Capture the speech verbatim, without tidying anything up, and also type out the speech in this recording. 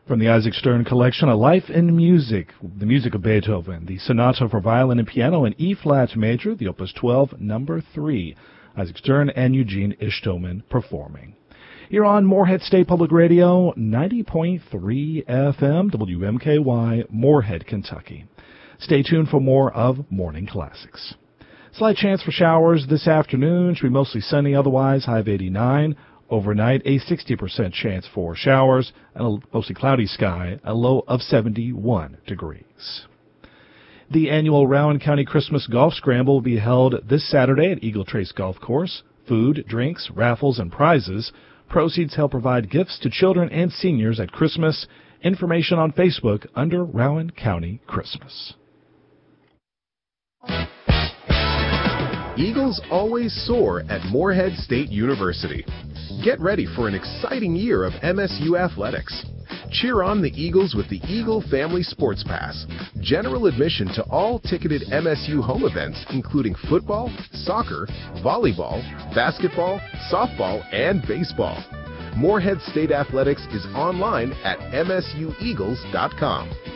From the Isaac Stern collection, A Life in Music, the music of Beethoven, the Sonata for Violin and Piano in E-flat major, the Opus twelve, number three. Isaac Stern and Eugene Ishtoman performing. Here on Morehead State Public Radio, ninety point three F M, W M K Y, Morehead, Kentucky. Stay tuned for more of Morning Classics. Slight chance for showers this afternoon. Should be mostly sunny otherwise, high of eighty-nine. Overnight, a sixty percent chance for showers and a mostly cloudy sky, a low of seventy-one degrees. The annual Rowan County Christmas Golf Scramble will be held this Saturday at Eagle Trace Golf Course. Food, drinks, raffles, and prizes. Proceeds help provide gifts to children and seniors at Christmas. Information on Facebook under Rowan County Christmas. Eagles always soar at Morehead State University. Get ready for an exciting year of M S U athletics. Cheer on the Eagles with the Eagle Family Sports Pass. General admission to all ticketed M S U home events, including football, soccer, volleyball, basketball, softball, and baseball. Morehead State Athletics is online at M S U Eagles dot com.